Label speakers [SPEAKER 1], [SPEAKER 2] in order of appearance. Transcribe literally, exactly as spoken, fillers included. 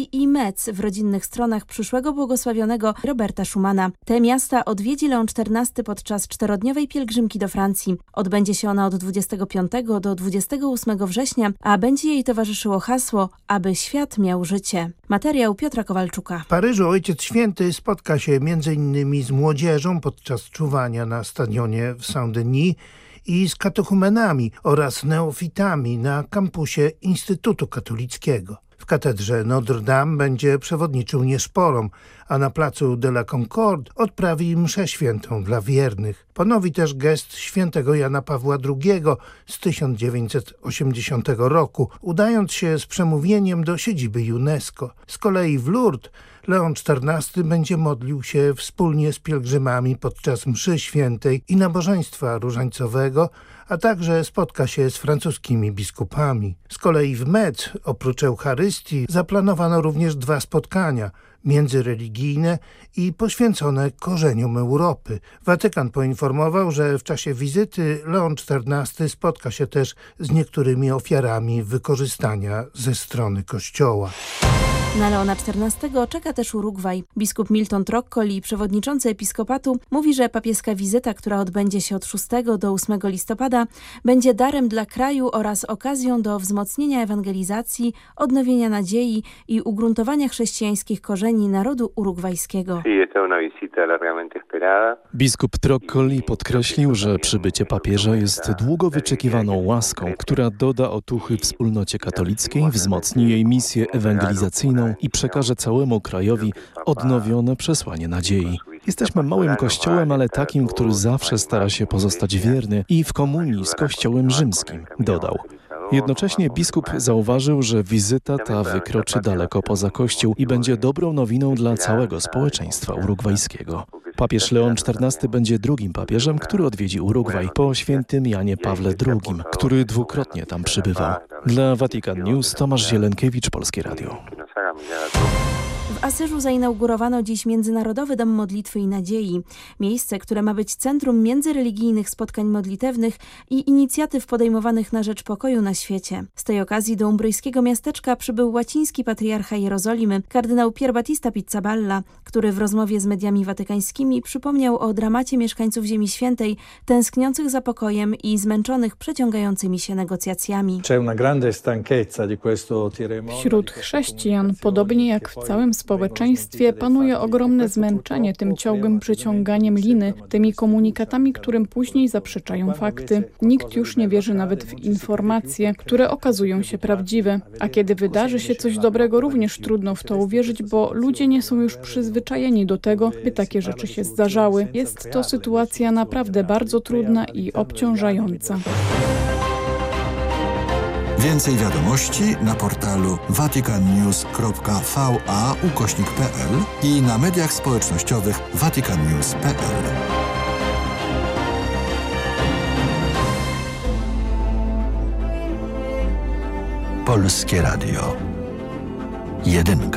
[SPEAKER 1] i Metz w rodzinnych stronach przyszłego błogosławionego Roberta Schumana. Te miasta odwiedzi Leon czternasty podczas czterodniowej pielgrzymki do Francji. Odbędzie się ona od dwudziestego piątego do dwudziestego ósmego września, a będzie jej towarzyszyło hasło, aby świat miał życie. Materiał Piotra Kowalczuka.
[SPEAKER 2] W Paryżu Ojciec Święty spotka się między innymi z młodzieżą podczas czuwania na stadionie w Saint-Denis i z katechumenami oraz neofitami na kampusie Instytutu Katolickiego. W katedrze Notre Dame będzie przewodniczył nieszporom, a na placu de la Concorde odprawi mszę świętą dla wiernych. Ponowi też gest świętego Jana Pawła drugiego z tysiąc dziewięćset osiemdziesiątego roku, udając się z przemówieniem do siedziby UNESCO. Z kolei w Lourdes Leon czternasty będzie modlił się wspólnie z pielgrzymami podczas mszy świętej i nabożeństwa różańcowego, a także spotka się z francuskimi biskupami. Z kolei w Metz oprócz Eucharystii zaplanowano również dwa spotkania międzyreligijne i poświęcone korzeniom Europy. Watykan poinformował, że w czasie wizyty Leon czternasty spotka się też z niektórymi ofiarami wykorzystania ze strony Kościoła.
[SPEAKER 1] Na Leona czternastego czeka też Urugwaj. Biskup Milton Troccoli, przewodniczący episkopatu, mówi, że papieska wizyta, która odbędzie się od szóstego do ósmego listopada, będzie darem dla kraju oraz okazją do wzmocnienia ewangelizacji, odnowienia nadziei i ugruntowania chrześcijańskich korzeni narodu urugwajskiego.
[SPEAKER 3] Biskup Troccoli podkreślił, że przybycie papieża jest długo wyczekiwaną łaską, która doda otuchy wspólnocie katolickiej, wzmocni jej misję ewangelizacyjną i przekaże całemu krajowi odnowione przesłanie nadziei. Jesteśmy małym kościołem, ale takim, który zawsze stara się pozostać wierny i w komunii z Kościołem Rzymskim, dodał. Jednocześnie biskup zauważył, że wizyta ta wykroczy daleko poza Kościół i będzie dobrą nowiną dla całego społeczeństwa urugwajskiego. Papież Leon czternasty będzie drugim papieżem, który odwiedzi Urugwaj po świętym Janie Pawle drugim, który dwukrotnie tam przybywał. Dla Vatican News Tomasz Zielenkiewicz, Polskie Radio.
[SPEAKER 1] W Asyżu zainaugurowano dziś Międzynarodowy Dom Modlitwy i Nadziei. Miejsce, które ma być centrum międzyreligijnych spotkań modlitewnych i inicjatyw podejmowanych na rzecz pokoju na świecie. Z tej okazji do umbryjskiego miasteczka przybył łaciński patriarcha Jerozolimy, kardynał Pier Battista Pizzaballa, który w rozmowie z mediami watykańskimi przypomniał o dramacie mieszkańców Ziemi Świętej, tęskniących za pokojem i zmęczonych przeciągającymi się negocjacjami.
[SPEAKER 4] Wśród chrześcijan, podobnie jak w całym społeczeństwie, panuje ogromne zmęczenie tym ciągłym przyciąganiem liny, tymi komunikatami, którym później zaprzeczają fakty. Nikt już nie wierzy nawet w informacje, które okazują się prawdziwe. A kiedy wydarzy się coś dobrego, również trudno w to uwierzyć, bo ludzie nie są już przyzwyczajeni do tego, by takie rzeczy się zdarzały. Jest to sytuacja naprawdę bardzo trudna i obciążająca.
[SPEAKER 5] Więcej wiadomości na portalu vaticannews kropka va ukośnik pl i na mediach społecznościowych vaticannews kropka pl. Polskie Radio. Jedynka.